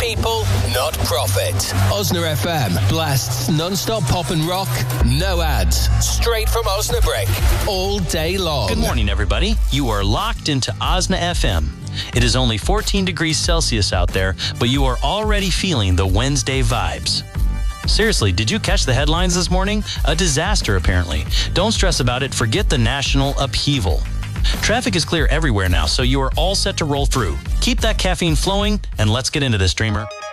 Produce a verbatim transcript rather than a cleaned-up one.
people, not profit. Osna F M blasts non-stop pop and rock, no ads, straight from Osnabrick, all day long. Good morning, everybody. You are locked into Osna F M. It is only fourteen degrees Celsius out there, but you are already feeling the Wednesday vibes. Seriously, did you catch the headlines this morning? A disaster, apparently. Don't stress about it. Forget the national upheaval. Traffic is clear everywhere now, so you are all set to roll through. Keep that caffeine flowing, and let's get into this, Dreamer.